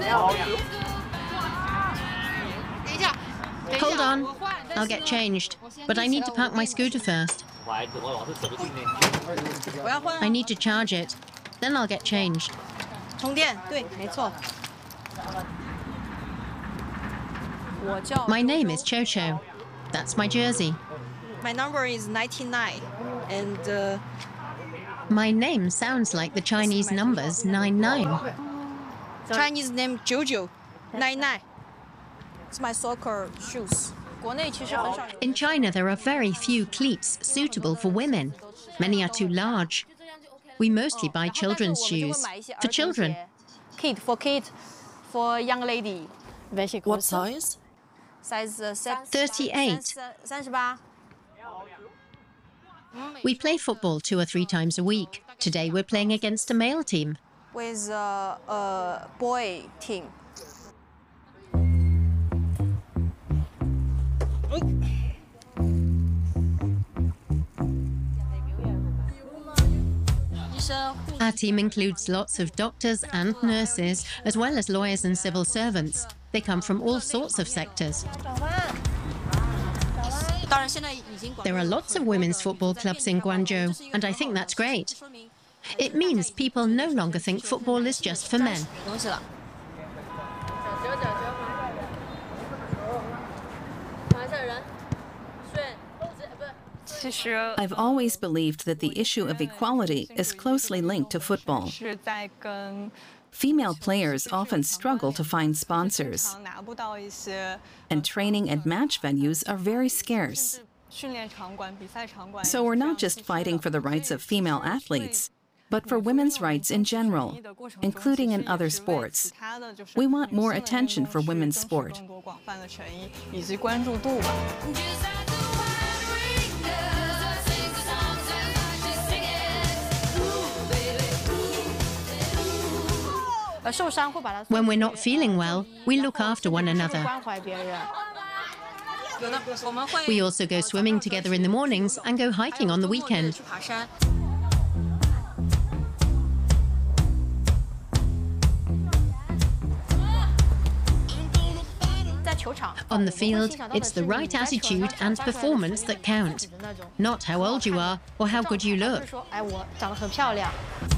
Hold on. I'll get changed. But I need to park my scooter first. I need to charge it. Then I'll get changed. 充电，对，没错。 My name is Chocho. That's my jersey. My number is 99, and My name sounds like the Chinese numbers 99. Chinese name Jojo, 99. It's my soccer shoes. 国内其实很少有。 In China, there are very few cleats suitable for women. Many are too large. We mostly buy children's shoes for children. Kid for young lady. What size? Size 38. 38. We play football 2 or 3 times a week. Today we're playing against a male team. With a boy team. Our team includes lots of doctors and nurses, as well as lawyers and civil servants. They come from all sorts of sectors. There are lots of women's football clubs in Guangzhou, and I think that's great. It means people no longer think football is just for men. I've always believed that the issue of equality is closely linked to football. Female players often struggle to find sponsors, and training and match venues are very scarce. So we're not just fighting for the rights of female athletes, but for women's rights in general, including in other sports. We want more attention for women's sport. When we're not feeling well, we look after one another. We also go swimming together in the mornings and go hiking on the weekend. On the field, it's the right attitude and performance that count, not how old you are or how good you look.